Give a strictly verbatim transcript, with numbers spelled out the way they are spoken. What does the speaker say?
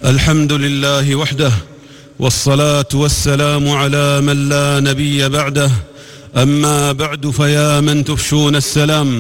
الحمد لله وحده، والصلاة والسلام على من لا نبي بعده. أما بعد، فيا من تفشون السلام،